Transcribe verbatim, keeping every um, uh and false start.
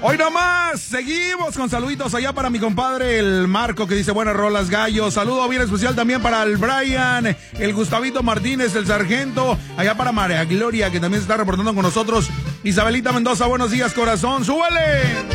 Hoy nomás, seguimos con saluditos allá para mi compadre el Marco, que dice buenas rolas gallo. Saludo bien especial también para el Brian, el Gustavito Martínez, el Sargento, allá para María Gloria, que también se está reportando con nosotros. Isabelita Mendoza, buenos días corazón, súbele.